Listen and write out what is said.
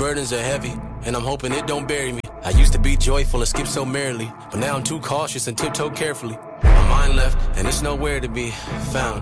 burdens are heavy, and I'm hoping it don't bury me. I used to be joyful and skip so merrily, but now I'm too cautious and tiptoe carefully. My mind left, and it's nowhere to be found.